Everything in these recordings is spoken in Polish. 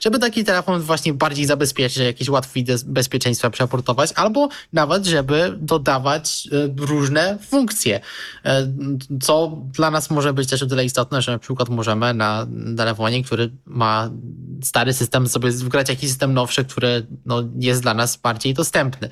żeby taki telefon właśnie bardziej zabezpieczyć, jakieś łatwiej bezpieczeństwa przeportować, albo nawet, żeby dodawać różne funkcje, co dla nas może być też o tyle istotne, że na przykład możemy na telefonie, który ma stary system, sobie wgrać jakiś system nowszy, który jest dla nas bardziej dostępny.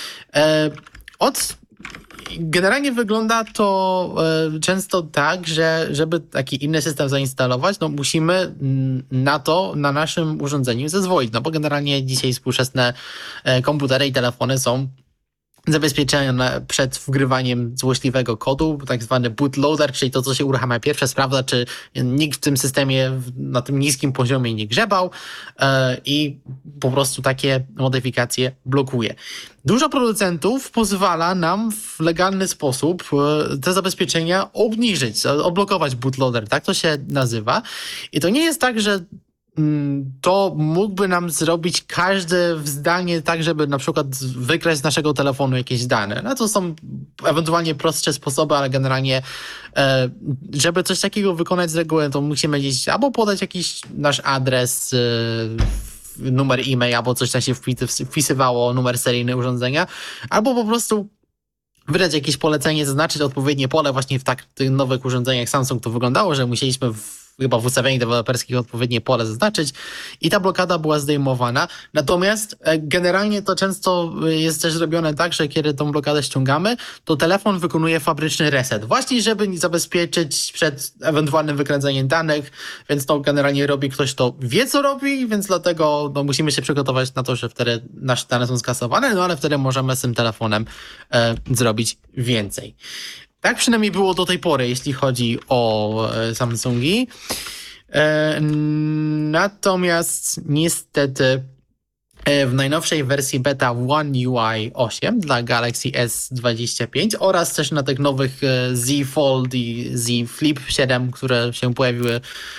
Generalnie wygląda to często tak, że żeby taki inny system zainstalować, musimy na naszym urządzeniu zezwolić, bo generalnie dzisiaj współczesne komputery i telefony są zabezpieczone przed wgrywaniem złośliwego kodu, tak zwany bootloader, czyli to, co się uruchamia pierwsze, sprawdza, czy nikt w tym systemie na tym niskim poziomie nie grzebał i po prostu takie modyfikacje blokuje. Dużo producentów pozwala nam w legalny sposób te zabezpieczenia obniżyć, odblokować bootloader, tak to się nazywa. I to nie jest tak, że to mógłby nam zrobić każdy zdalnie tak, żeby na przykład wykraść z naszego telefonu jakieś dane. To są ewentualnie prostsze sposoby, ale generalnie żeby coś takiego wykonać z reguły, to musimy gdzieś albo podać jakiś nasz adres, numer e-mail, albo coś tam się wpisywało, numer seryjny urządzenia, albo po prostu wydać jakieś polecenie, zaznaczyć odpowiednie pole. Właśnie w tych nowych urządzeniach Samsung to wyglądało, że musieliśmy chyba w ustawieniach deweloperskich odpowiednie pole zaznaczyć i ta blokada była zdejmowana. Natomiast generalnie to często jest też zrobione tak, że kiedy tą blokadę ściągamy, to telefon wykonuje fabryczny reset. Właśnie żeby zabezpieczyć przed ewentualnym wykradzeniem danych, więc to generalnie robi ktoś, kto wie, co robi, więc dlatego musimy się przygotować na to, że wtedy nasze dane są skasowane, ale wtedy możemy z tym telefonem zrobić więcej. Tak przynajmniej było do tej pory, jeśli chodzi o Samsungi. Natomiast niestety w najnowszej wersji beta One UI 8 dla Galaxy S25 oraz też na tych nowych Z Fold i Z Flip 7, które się pojawiły,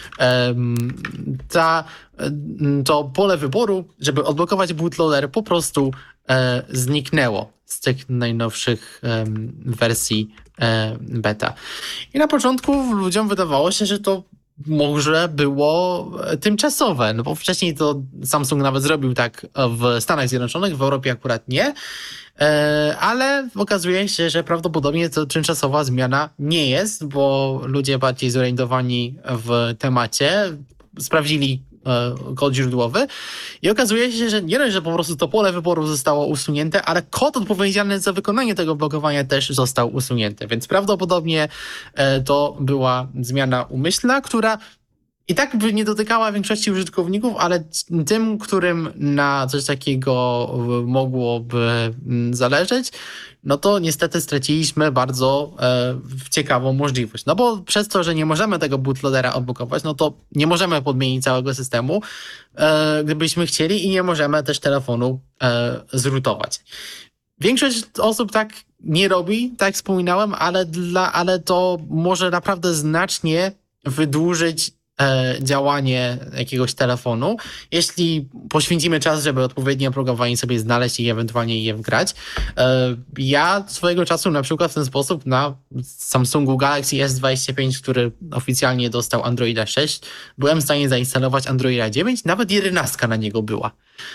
to pole wyboru, żeby odblokować bootloader, po prostu zniknęło z tych najnowszych wersji beta. I na początku ludziom wydawało się, że to może było tymczasowe, bo wcześniej to Samsung nawet zrobił tak w Stanach Zjednoczonych, w Europie akurat nie, ale okazuje się, że prawdopodobnie to tymczasowa zmiana nie jest, bo ludzie bardziej zorientowani w temacie sprawdzili kod źródłowy i okazuje się, że nie dość, że po prostu to pole wyboru zostało usunięte, ale kod odpowiedzialny za wykonanie tego blokowania też został usunięty, więc prawdopodobnie to była zmiana umyślna, która i tak by nie dotykała większości użytkowników, ale tym, którym na coś takiego mogłoby zależeć, to niestety straciliśmy bardzo ciekawą możliwość. Bo przez to, że nie możemy tego bootloadera odblokować, to nie możemy podmienić całego systemu, gdybyśmy chcieli, i nie możemy też telefonu zrootować. Większość osób tak nie robi, tak jak wspominałem, ale to może naprawdę znacznie wydłużyć działanie jakiegoś telefonu, jeśli poświęcimy czas, żeby odpowiednie oprogramowanie sobie znaleźć i ewentualnie je wgrać. Ja swojego czasu na przykład w ten sposób na Samsungu Galaxy S25, który oficjalnie dostał Androida 6, byłem w stanie zainstalować Androida 9, nawet 11 na niego była.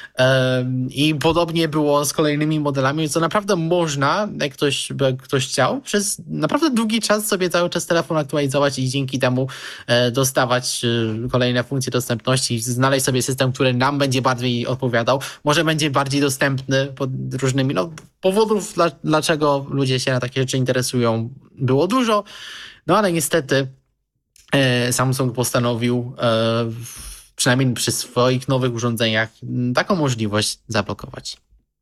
I podobnie było z kolejnymi modelami, co naprawdę można, jak ktoś chciał, przez naprawdę długi czas sobie cały czas telefon aktualizować i dzięki temu dostawać kolejne funkcje dostępności, znaleźć sobie system, który nam będzie bardziej odpowiadał, może będzie bardziej dostępny pod różnymi powodów, dlaczego ludzie się na takie rzeczy interesują, było dużo, ale niestety Samsung postanowił przynajmniej przy swoich nowych urządzeniach taką możliwość zablokować.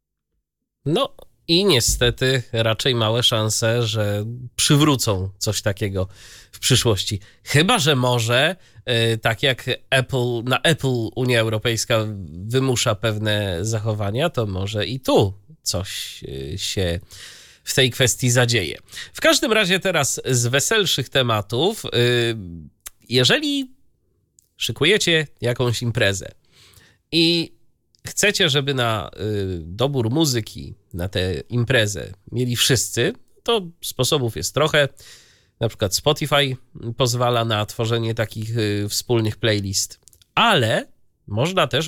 I niestety raczej małe szanse, że przywrócą coś takiego w przyszłości. Chyba że może, tak jak na Apple Unia Europejska wymusza pewne zachowania, to może i tu coś się w tej kwestii zadzieje. W każdym razie teraz z weselszych tematów. Jeżeli szykujecie jakąś imprezę i chcecie, żeby na dobór muzyki na tę imprezę mieli wszyscy, to sposobów jest trochę. Na przykład Spotify pozwala na tworzenie takich wspólnych playlist, ale można też